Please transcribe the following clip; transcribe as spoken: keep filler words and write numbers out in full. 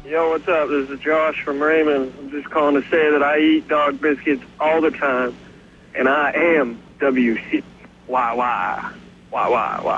Yo, what's up? This is Josh from Raymond. I'm just calling to say that I eat dog biscuits all the time, and I am W C Y Y. Y Y Y.